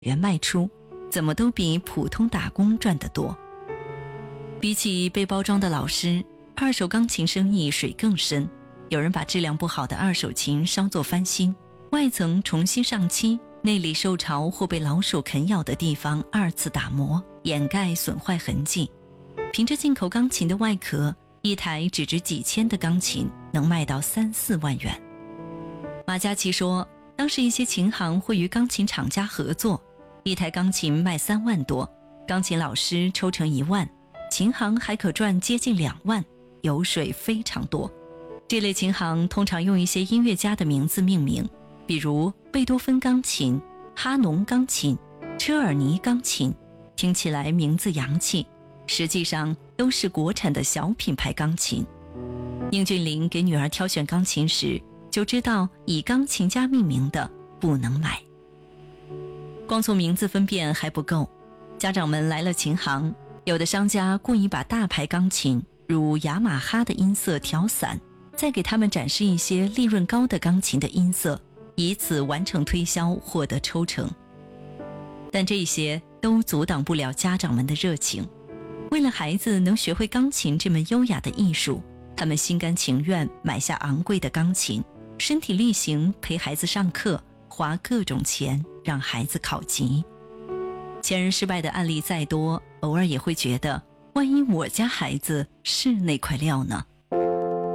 元卖出，怎么都比普通打工赚得多。比起被包装的老师，二手钢琴生意水更深。有人把质量不好的二手琴稍作翻新，外层重新上漆，内里受潮或被老鼠啃咬的地方二次打磨，掩盖损坏痕迹。凭着进口钢琴的外壳，一台只值几千的钢琴能卖到3、4万元。马嘉祺说，当时一些琴行会与钢琴厂家合作，一台钢琴卖3万多，钢琴老师抽成1万，琴行还可赚接近2万，油水非常多。这类琴行通常用一些音乐家的名字命名，比如贝多芬钢琴、哈农钢琴、车尔尼钢琴，听起来名字洋气，实际上都是国产的小品牌钢琴。宁俊林给女儿挑选钢琴时，就知道以钢琴家命名的不能买。光从名字分辨还不够，家长们来了琴行，有的商家故意把大牌钢琴如雅马哈的音色调散，再给他们展示一些利润高的钢琴的音色，以此完成推销，获得抽成。但这些都阻挡不了家长们的热情。为了孩子能学会钢琴这门优雅的艺术，他们心甘情愿买下昂贵的钢琴，身体力行陪孩子上课，花各种钱让孩子考级。前人失败的案例再多，偶尔也会觉得，万一我家孩子是那块料呢？